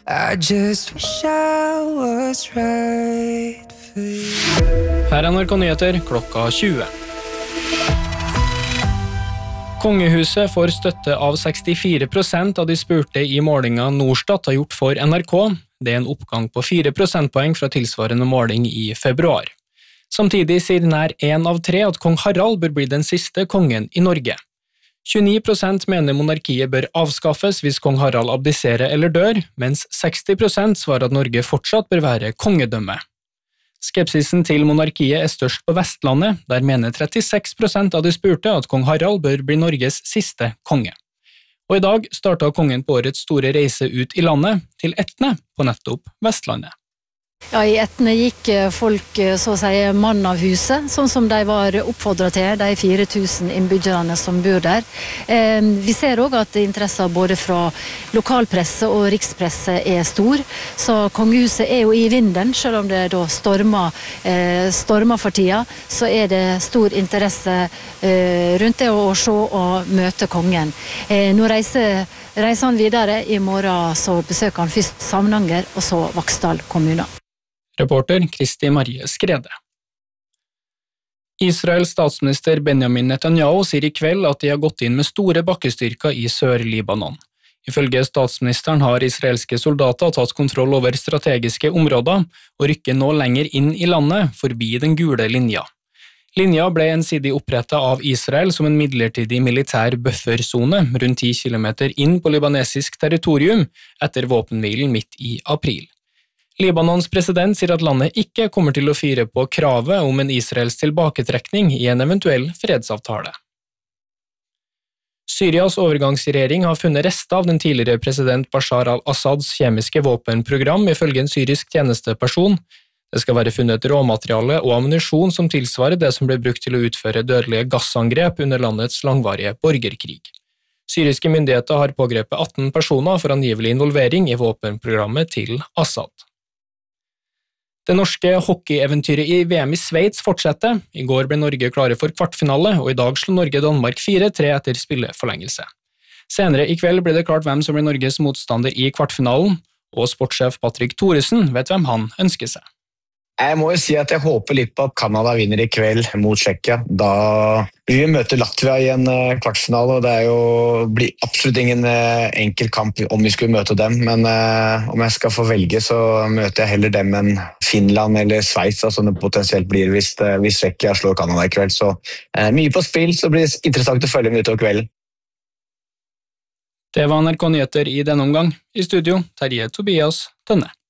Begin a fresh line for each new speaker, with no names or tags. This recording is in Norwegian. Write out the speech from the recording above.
I just wish I was right for you.
Her NRK Nyheter klokka 20. Kongehuset får støtte av 64% av de spurte i målingen Norstat har gjort for NRK. Det en oppgang på 4 prosentpoeng fra tilsvarende måling i februar. Samtidig sier nær 1 av 3 at kong Harald bør bli den siste kongen i Norge. 29% mener monarkiet bør avskaffes hvis kong Harald abdiserer eller dør, mens 60% svarer at Norge fortsatt bør være kongedømme. Skepsisen til monarkiet størst på Vestlandet, der mener 36% av de spurte at kong Harald bør bli Norges siste konge. Og i dag startet kongen på årets store reise ut i landet, til Etne på nettopp Vestlandet.
Ja, i Etne gikk folk så å si mann av huset, sånn som de var oppfordret til, de 4000 innbyggerne som bor der. Vi ser også at interessen både fra lokalpresse og rikspresse er stor, så kongehuset er jo i vinden, selv om det da stormer for tida, så er det stor interesse rundt det å se og møte kongen. Nå reiser han videre. I morgen så besøker han først Samnanger og så Vaksdal kommune.
Reporter Kristi Marie Skrede. Israels statsminister Benjamin Netanyahu sier i kveld at de har gått inn med store bakkestyrker i Sør-Libanon. Ifølge statsministeren har israelske soldater tatt kontroll over strategiske områder og rykker nå lenger inn i landet, forbi den gule linja. Linja ble ensidig opprettet av Israel som en midlertidig militær buffersone rundt 10 kilometer inn på libanesisk territorium etter våpenhvilen midt i april. Libanons president sier at landet ikke kommer til å fire på kravet om en Israels tilbaketrekning i en eventuell fredsavtale. Syrias overgangsregjering har funnet rester av den tidligere president Bashar al-Assads kjemiske våpenprogram ifølge en syrisk tjenesteperson. Det skal være funnet råmateriale og ammunisjon som tilsvarer det som ble brukt til å utføre dødelige gassangrep under landets langvarige borgerkrig. Syriske myndigheter har pågrepet 18 personer for angivelig involvering i våpenprogrammet til Assad. Det norske hockeyeventyret i VM i Sveits fortsetter. I går ble Norge klare for kvartfinale, og i dag slo Norge Danmark 4-3 etter spilleforlengelse. Senere i kveld ble det klart hvem som blir Norges motstander i kvartfinalen, og sportssjef Patrick Thoresen vet hvem han ønsker seg.
Jeg må jo si at jeg håper litt på at Kanada vinner i kveld mot Tsjekkia. Da blir vi møte Latvia i en kvartfinale, og det blir absolutt ingen enkel kamp om vi skulle møte dem. Men om jeg skal få velge, så møter jeg heller dem enn Finland eller Sveits, som det potensielt blir hvis Tsjekkia slår Kanada i kveld. Så mye på spill, så blir det interessant å følge med utover kvelden.
Det var NRK Nyheter i denne omgang. I studio, Terje Tobias Tønne.